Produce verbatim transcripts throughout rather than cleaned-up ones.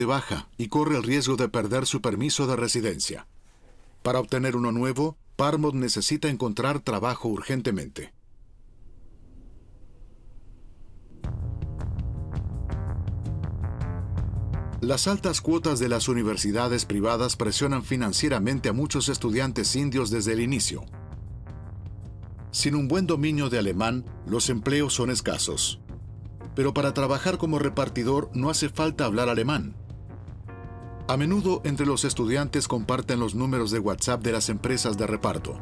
de baja y corre el riesgo de perder su permiso de residencia. Para obtener uno nuevo, Parmod necesita encontrar trabajo urgentemente. Las altas cuotas de las universidades privadas presionan financieramente a muchos estudiantes indios desde el inicio. Sin un buen dominio de alemán, los empleos son escasos. Pero para trabajar como repartidor no hace falta hablar alemán. A menudo entre los estudiantes comparten los números de WhatsApp de las empresas de reparto.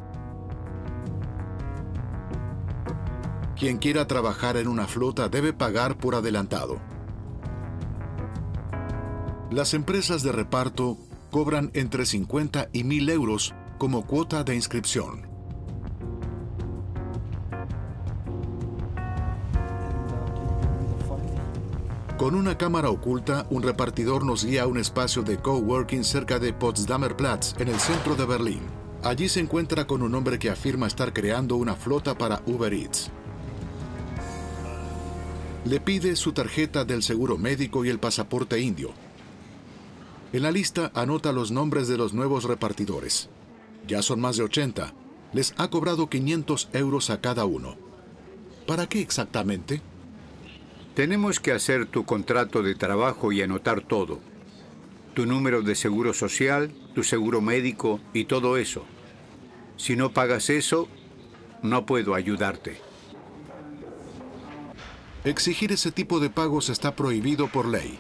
Quien quiera trabajar en una flota debe pagar por adelantado. Las empresas de reparto cobran entre cincuenta y mil euros como cuota de inscripción. Con una cámara oculta, un repartidor nos guía a un espacio de coworking cerca de Potsdamer Platz, en el centro de Berlín. Allí se encuentra con un hombre que afirma estar creando una flota para Uber Eats. Le pide su tarjeta del seguro médico y el pasaporte indio. En la lista anota los nombres de los nuevos repartidores. Ya son más de ochenta. Les ha cobrado quinientos euros a cada uno. ¿Para qué exactamente? Tenemos que hacer tu contrato de trabajo y anotar todo. Tu número de seguro social, tu seguro médico y todo eso. Si no pagas eso, no puedo ayudarte. Exigir ese tipo de pagos está prohibido por ley.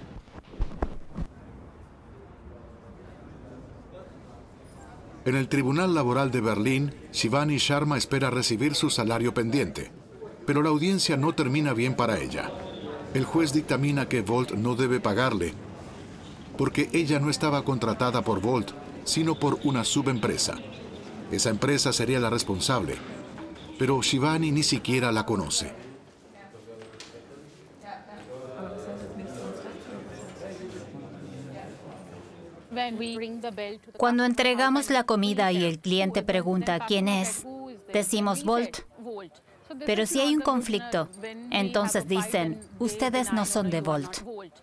En el Tribunal Laboral de Berlín, Shivani Sharma espera recibir su salario pendiente. Pero la audiencia no termina bien para ella. El juez dictamina que Volt no debe pagarle, porque ella no estaba contratada por Volt, sino por una subempresa. Esa empresa sería la responsable, pero Shivani ni siquiera la conoce. Cuando entregamos la comida y el cliente pregunta quién es, decimos Volt. Pero si hay un conflicto, entonces dicen, ustedes no son de Volt.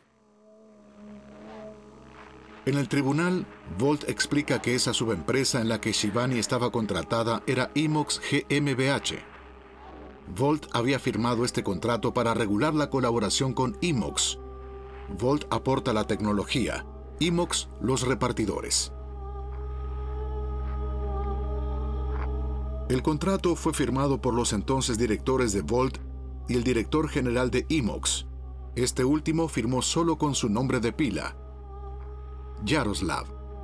En el tribunal, Volt explica que esa subempresa en la que Shivani estaba contratada era Imox GmbH. Volt había firmado este contrato para regular la colaboración con Imox. Volt aporta la tecnología, Imox los repartidores. El contrato fue firmado por los entonces directores de Volt y el director general de Imox. Este último firmó solo con su nombre de pila, Jaroslav.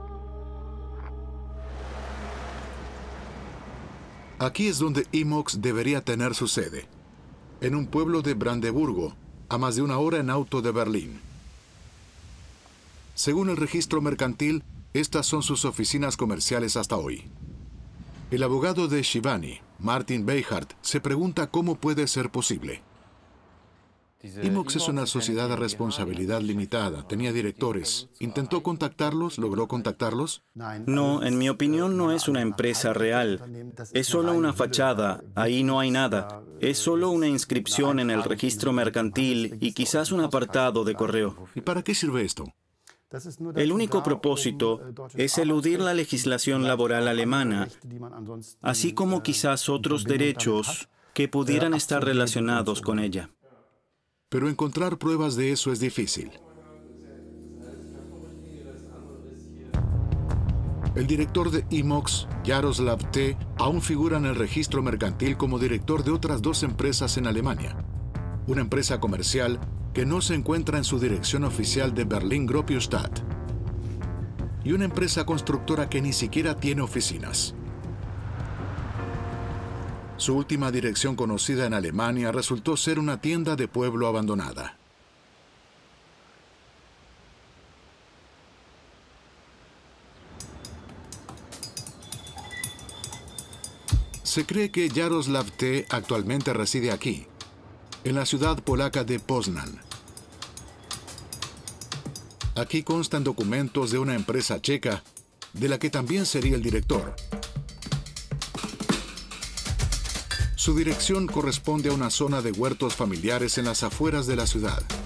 Aquí es donde Imox debería tener su sede, en un pueblo de Brandeburgo, a más de una hora en auto de Berlín. Según el registro mercantil, estas son sus oficinas comerciales hasta hoy. El abogado de Shivani, Martin Beihart, se pregunta cómo puede ser posible. Imox es una sociedad de responsabilidad limitada, tenía directores. ¿Intentó contactarlos? ¿Logró contactarlos? No, en mi opinión no es una empresa real. Es solo una fachada, ahí no hay nada. Es solo una inscripción en el registro mercantil y quizás un apartado de correo. ¿Y para qué sirve esto? El único propósito es eludir la legislación laboral alemana, así como quizás otros derechos que pudieran estar relacionados con ella. Pero encontrar pruebas de eso es difícil. El director de Imox, Jaroslav T., aún figura en el registro mercantil como director de otras dos empresas en Alemania. Una empresa comercial que no se encuentra en su dirección oficial de Berlin-Gropiusstadt. Y una empresa constructora que ni siquiera tiene oficinas. Su última dirección conocida en Alemania resultó ser una tienda de pueblo abandonada. Se cree que Jaroslav T. actualmente reside aquí, en la ciudad polaca de Poznań. Aquí constan documentos de una empresa checa, de la que también sería el director. Su dirección corresponde a una zona de huertos familiares en las afueras de la ciudad.